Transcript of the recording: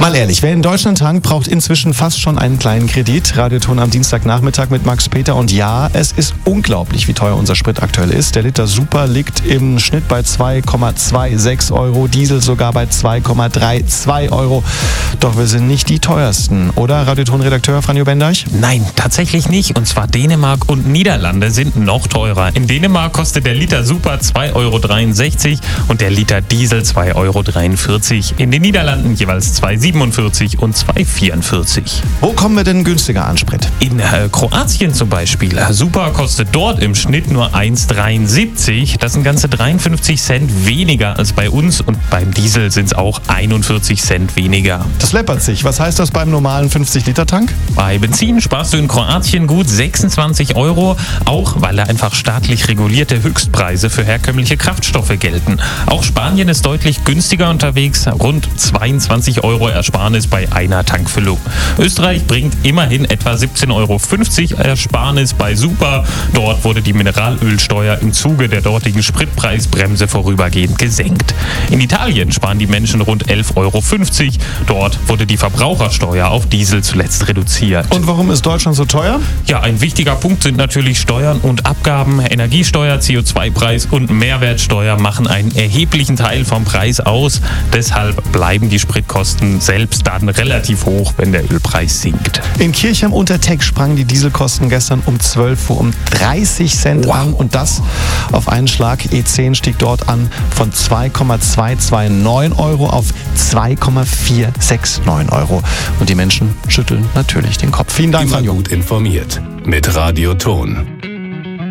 Mal ehrlich, wer in Deutschland tankt, braucht inzwischen fast schon einen kleinen Kredit. Radioton am Dienstagnachmittag mit Max Peter. Und ja, es ist unglaublich, wie teuer unser Sprit aktuell ist. Der Liter Super liegt im Schnitt bei 2,26 Euro, Diesel sogar bei 2,32 Euro. Doch wir sind nicht die teuersten, oder? Radioton-Redakteur Franjo Bendeich? Nein, tatsächlich nicht. Und zwar Dänemark und Niederlande sind noch teurer. In Dänemark kostet der Liter Super 2,63 Euro und der Liter Diesel 2,43 Euro. In den Niederlanden jeweils 2,47 und 2,44. Wo kommen wir denn günstiger an Sprit? In Kroatien zum Beispiel. Super kostet dort im Schnitt nur 1,73. Das sind ganze 53 Cent weniger als bei uns und beim Diesel sind es auch 41 Cent weniger. Das läppert sich. Was heißt das beim normalen 50-Liter-Tank? Bei Benzin sparst du in Kroatien gut 26 Euro, auch weil da einfach staatlich regulierte Höchstpreise für herkömmliche Kraftstoffe gelten. Auch Spanien ist deutlich günstiger unterwegs, rund 22 Euro Ersparnis bei einer Tankfüllung. Österreich bringt immerhin etwa 17,50 Euro Ersparnis bei Super. Dort wurde die Mineralölsteuer im Zuge der dortigen Spritpreisbremse vorübergehend gesenkt. In Italien sparen die Menschen rund 11,50 Euro. Dort wurde die Verbrauchersteuer auf Diesel zuletzt reduziert. Und warum ist Deutschland so teuer? Ja, ein wichtiger Punkt sind natürlich Steuern und Abgaben. Energiesteuer, CO2-Preis und Mehrwertsteuer machen einen erheblichen Teil vom Preis aus. Deshalb bleiben die Spritkosten selbst dann relativ hoch, wenn der Ölpreis sinkt. In Kirchheim unter Teck sprangen die Dieselkosten gestern um 12 Uhr um 30 Cent an und das auf einen Schlag. E10 stieg dort an von 2,229 Euro auf 2,469 Euro. Und die Menschen schütteln natürlich den Kopf. Vielen Dank, Immer gut informiert mit Radioton.